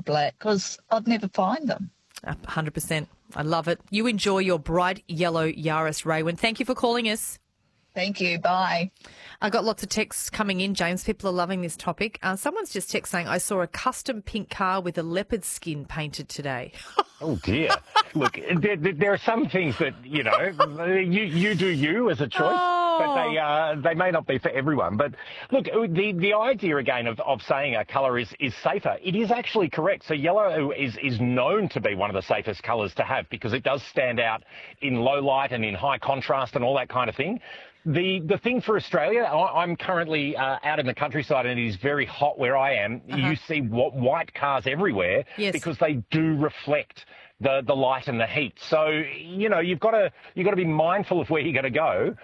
silver black because I'd never find them. 100%. I love it. You enjoy your bright yellow Yaris, Raywin. Thank you for calling us. Thank you. Bye. I got lots of texts coming in, James. People are loving this topic. Someone's just text saying, I saw a custom pink car with a leopard skin painted today. Oh, dear. Look, there are some things that, you do you as a choice, but they may not be for everyone. But look, the idea again of saying a colour is safer, it is actually correct. So yellow is known to be one of the safest colours to have because it does stand out in low light and in high contrast and all that kind of thing. The thing for Australia, I'm currently out in the countryside and it is very hot where I am. You see white cars everywhere because they do reflect the light and the heat. So, you've got to be mindful of where you're going to go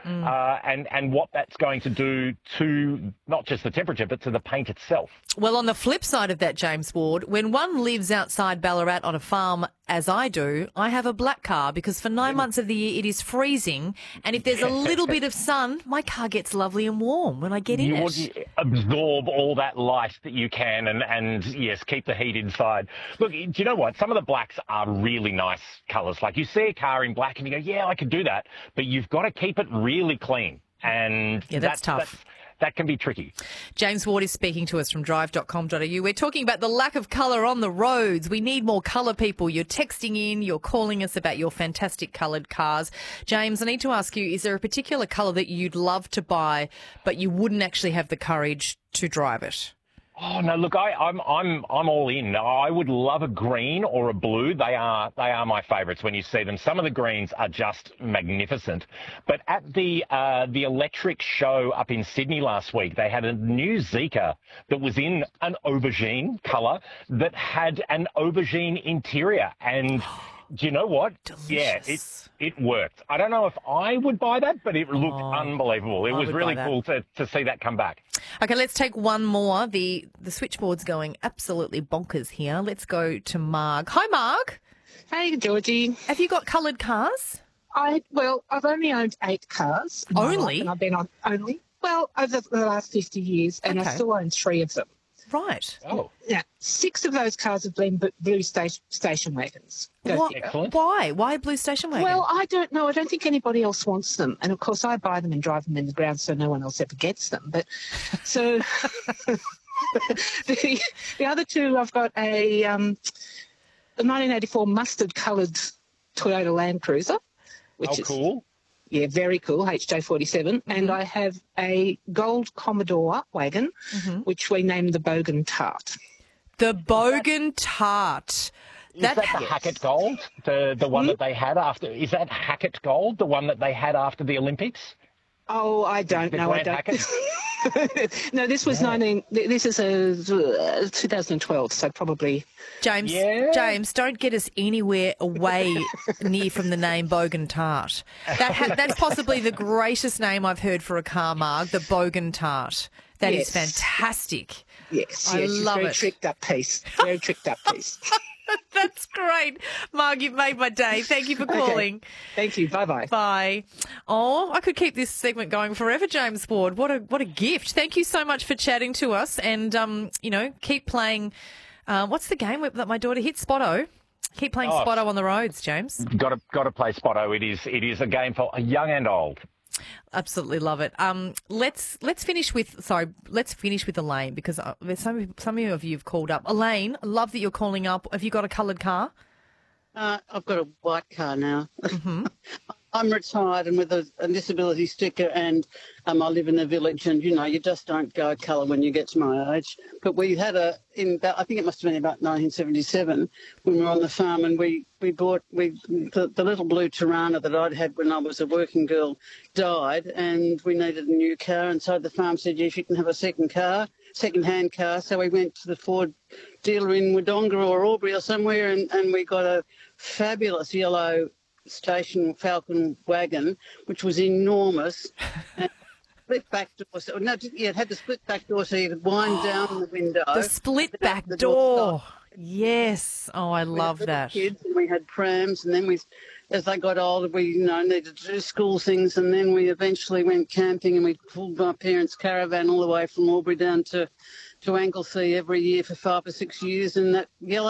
and what that's going to do to not just the temperature, but to the paint itself. Well, on the flip side of that, James Ward, when one lives outside Ballarat on a farm, as I do, I have a black car because for 9 months of the year it is freezing, and if there's a little bit of sun, my car gets lovely and warm when I get in it. You absorb all that light that you can and yes, keep the heat inside. Look, do you know what? Some of the blacks are really nice colours. Like you see a car in black and you go, yeah, I could do that, but you've got to keep it really clean. And that's tough. That can be tricky. James Ward is speaking to us from drive.com.au. We're talking about the lack of colour on the roads. We need more colour, people. You're texting in, you're calling us about your fantastic coloured cars. James, I need to ask you, is there a particular colour that you'd love to buy, but you wouldn't actually have the courage to drive it? Oh no! Look, I'm all in. I would love a green or a blue. They are my favourites when you see them. Some of the greens are just magnificent. But at the electric show up in Sydney last week, they had a new Zeekr that was in an aubergine colour that had an aubergine interior. And do you know what? Delicious. Yeah, it worked. I don't know if I would buy that, but it looked unbelievable. It was really cool to see that come back. Okay, let's take one more. The switchboard's going absolutely bonkers here. Let's go to Marg. Hi, Marg. Hey, Georgie. Have you got coloured cars? I've only owned 8 cars. Only? And I've been on only? Well, over the last 50 years, and I still own 3 of them. Right. Oh. Now, 6 of those cars have been blue station wagons. Excellent. Why? Why a blue station wagon? Well, I don't know. I don't think anybody else wants them. And, of course, I buy them and drive them in the ground so no one else ever gets them. But so the other 2, I've got a 1984 mustard-coloured Toyota Land Cruiser. Which is cool. Yeah, very cool, HJ47. And I have a gold Commodore wagon, which we named the Bogan Tart. The Bogan Tart. Is that the Hackett Gold, the one that they had after? Is that Hackett Gold, the one that they had after the Olympics? Oh, I don't know. I don't. No, this was This is 2012, so probably. James, don't get us anywhere away near from the name Bogan Tart. That's possibly the greatest name I've heard for a car, Marg, the Bogan Tart. That is fantastic. Yes, I love very it. Tricked up piece. Very tricked up piece. That's great. Marg, you've made my day. Thank you for calling. Okay. Thank you. Bye-bye. Bye. Oh, I could keep this segment going forever, James Ward. What a gift. Thank you so much for chatting to us and, keep playing. What's the game that my daughter hits? Spotto. Keep playing Spotto on the roads, James. Got to play Spotto. It is a game for young and old. Absolutely love it. Let's finish with Elaine because there's some of you have called up. Elaine, I love that you're calling up. Have you got a coloured car? I've got a white car now. I'm retired and with a disability sticker, and I live in the village, and you just don't go colour when you get to my age. But we had I think it must have been about 1977 when we were on the farm, and we bought the little blue Tirana that I'd had when I was a working girl died, and we needed a new car, and so the farm said, yes, you can have a second-hand car. So we went to the Ford dealer in Wodonga or Albury or somewhere, and we got a fabulous yellow station Falcon wagon, which was enormous. And split back door. It had the split back door so you could wind down the window. The split back door. Yes. Oh, I love that. Kids, and we had prams, and then as they got older, we needed to do school things, and then we eventually went camping, and we pulled my parents' caravan all the way from Albury down to Anglesea every year for 5 or 6 years, and that yellow